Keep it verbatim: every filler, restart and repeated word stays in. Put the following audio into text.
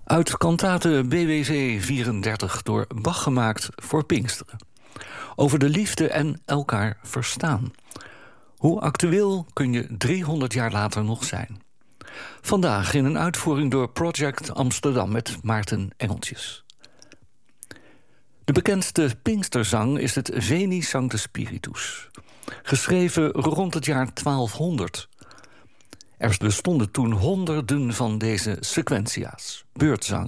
Uit kantate B W V vierendertig door Bach gemaakt voor Pinksteren. Over de liefde en elkaar verstaan. Hoe actueel kun je driehonderd jaar later nog zijn? Vandaag in een uitvoering door Project Amsterdam met Maarten Engeltjes. De bekendste Pinksterzang is het Veni Sancte Spiritus. Geschreven rond het jaar twaalfhonderd. Er bestonden toen honderden van deze sequentia's, beurtzang.